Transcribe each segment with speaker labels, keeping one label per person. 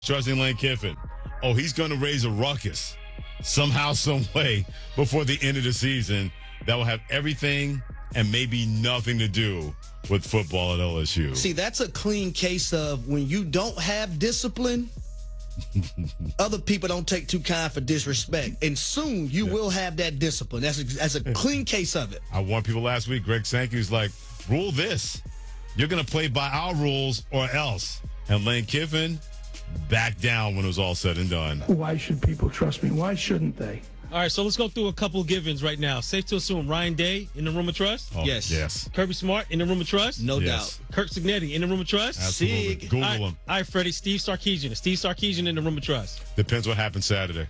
Speaker 1: trusting Lane Kiffin. Oh, he's going to raise a ruckus somehow, some way before the end of the season that will have everything and maybe nothing to do with football at LSU.
Speaker 2: See, that's a clean case of when you don't have discipline, other people don't take too kind for disrespect. And soon you will have that discipline. That's a clean case of it.
Speaker 1: I warned people last week. Greg Sankey's like, rule this. You're going to play by our rules or else. And Lane Kiffin backed down when it was all said and done.
Speaker 3: Why should people trust me? Why shouldn't they?
Speaker 4: All right, so let's go through a couple givens right now. Safe to assume Ryan Day in the room of trust?
Speaker 1: Oh,
Speaker 2: Yes.
Speaker 1: Yes.
Speaker 4: Kirby Smart in the room of trust?
Speaker 2: No
Speaker 1: Yes.
Speaker 2: doubt.
Speaker 4: Kirk Signetti in the room of trust?
Speaker 1: Absolutely.
Speaker 2: Sig.
Speaker 1: Google
Speaker 4: All right,
Speaker 1: him.
Speaker 4: all right, Freddie. Steve Sarkisian. Is Steve Sarkisian in the room of trust?
Speaker 1: Depends what happens Saturday.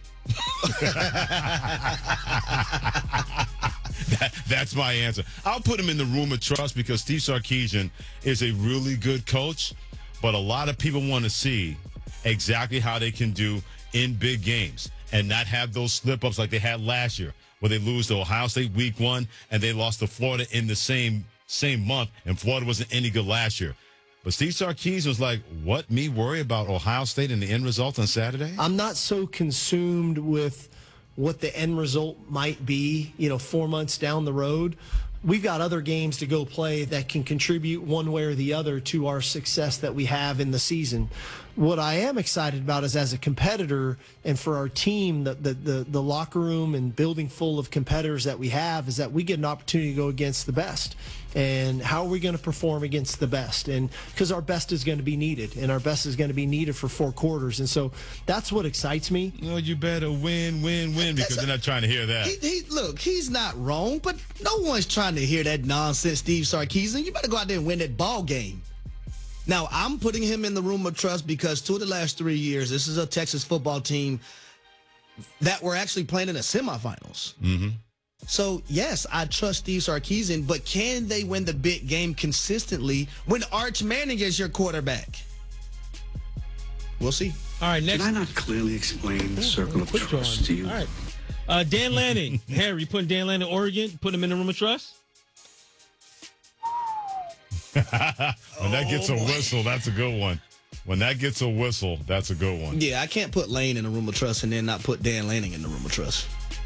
Speaker 1: That's my answer. I'll put him in the room of trust because Steve Sarkisian is a really good coach, but a lot of people want to see exactly how they can do in big games and not have those slip-ups like they had last year where they lose to Ohio State week 1 and they lost to Florida in the same month, and Florida wasn't any good last year. But Steve Sarkisian was like, what, me worry about Ohio State and the end result on Saturday?
Speaker 5: I'm not so consumed with what the end result might be, 4 months down the road. We've got other games to go play that can contribute one way or the other to our success that we have in the season. What I am excited about is as a competitor and for our team, the locker room and building full of competitors that we have is that we get an opportunity to go against the best. And how are we going to perform against the best? And because our best is going to be needed, and our best is going to be needed for 4 quarters. And so that's what excites me.
Speaker 1: No, you better win, because they're not trying to hear that.
Speaker 2: Look, he's not wrong, but no one's trying to hear that nonsense, Steve Sarkisian. You better go out there and win that ball game. Now, I'm putting him in the room of trust because 2 of the last 3 years, this is a Texas football team that were actually playing in the semifinals.
Speaker 1: Mm-hmm.
Speaker 2: So, yes, I trust Steve Sarkisian, but can they win the big game consistently when Arch Manning is your quarterback? We'll see.
Speaker 4: All right, next.
Speaker 6: Did I not clearly explain the circle of trust to you?
Speaker 4: All right. Dan Lanning. Harry, you putting Dan Lanning, Oregon, put him in the room of trust?
Speaker 1: When that gets a whistle, that's a good one. When that gets a whistle, that's a good one.
Speaker 2: Yeah, I can't put Lane in the room of trust and then not put Dan Lanning in the room of trust.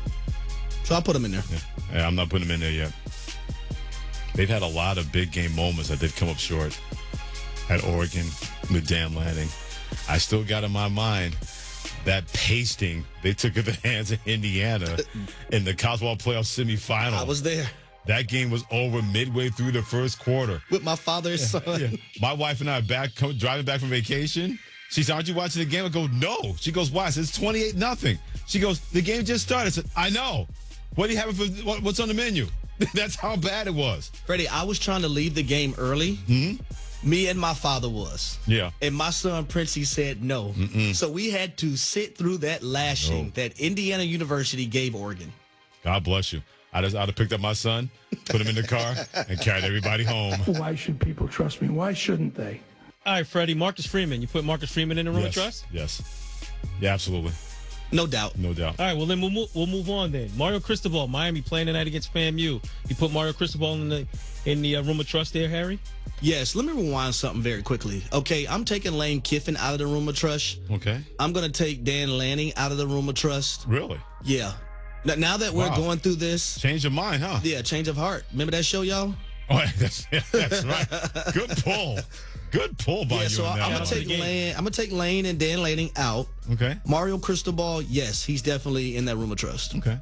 Speaker 2: So I'll put him in there.
Speaker 1: Yeah, I'm not putting him in there yet. They've had a lot of big game moments that they've come up short at Oregon with Dan Lanning. I still got in my mind that pasting they took at the hands of Indiana in the college ball playoff semifinal.
Speaker 2: I was there.
Speaker 1: That game was over midway through the first quarter.
Speaker 2: With my father's son.
Speaker 1: Yeah. My wife and I are driving back from vacation. She said, aren't you watching the game? I go, no. She goes, why? I said, it's 28-0. She goes, the game just started. I said, I know. What do you have for what's on the menu? That's how bad it was.
Speaker 2: Freddie, I was trying to leave the game early.
Speaker 1: Mm-hmm.
Speaker 2: Me and my father was.
Speaker 1: Yeah.
Speaker 2: And my son, Princey, said no.
Speaker 1: Mm-mm.
Speaker 2: So we had to sit through that lashing that Indiana University gave Oregon.
Speaker 1: God bless you. I'd have picked up my son, put him in the car, and carried everybody home.
Speaker 3: Why should people trust me? Why shouldn't they?
Speaker 4: All right, Freddie, Marcus Freeman. You put Marcus Freeman in the room of trust?
Speaker 1: Yes. Yeah, absolutely.
Speaker 2: No doubt.
Speaker 1: No doubt.
Speaker 4: All right, well, then we'll move on then. Mario Cristobal, Miami playing tonight against FAMU. You put Mario Cristobal in the room of trust there, Harry?
Speaker 2: Yes, let me rewind something very quickly. Okay, I'm taking Lane Kiffin out of the room of trust.
Speaker 1: Okay.
Speaker 2: I'm going to take Dan Lanning out of the room of trust.
Speaker 1: Really?
Speaker 2: Yeah. Now that we're going through this.
Speaker 1: Change your mind, huh?
Speaker 2: Yeah, change of heart. Remember that show, y'all?
Speaker 1: Oh, that's right. Good pull. Good pull by you.
Speaker 2: So I'm gonna take Lane and Dan Lanning out.
Speaker 1: Okay.
Speaker 2: Mario Cristobal, yes, he's definitely in that room of trust.
Speaker 1: Okay.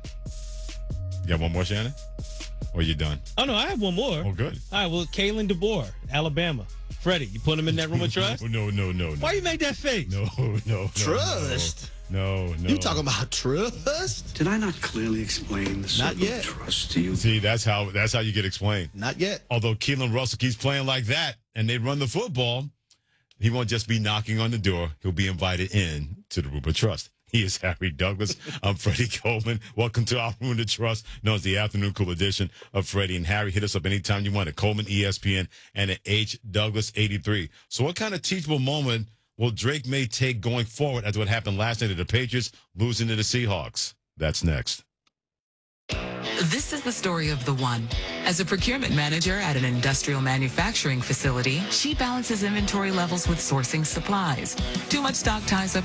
Speaker 1: You got one more, Shannon? Or you done?
Speaker 4: Oh no, I have one more.
Speaker 1: Oh, good.
Speaker 4: All right, well, Kalen DeBoer, Alabama. Freddie, you put him in that room of trust?
Speaker 1: No.
Speaker 4: Why you make that face?
Speaker 1: No.
Speaker 2: Trust?
Speaker 1: No.
Speaker 2: You talking about trust?
Speaker 6: Did I not clearly explain the circle of trust to you?
Speaker 1: See, that's how you get explained.
Speaker 2: Not yet.
Speaker 1: Although Keelan Russell keeps playing like that and they run the football, he won't just be knocking on the door. He'll be invited in to the room of trust. He is Harry Douglas. I'm Freddie Coleman. Welcome to our Room to Trust, known as the Afternoon Cool edition of Freddie and Harry. Hit us up anytime you want at Coleman ESPN and at H Douglas 83. So what kind of teachable moment will Drake May take going forward after what happened last night to the Patriots losing to the Seahawks? That's next.
Speaker 7: This is the story of the one. As a procurement manager at an industrial manufacturing facility, she balances inventory levels with sourcing supplies. Too much stock ties up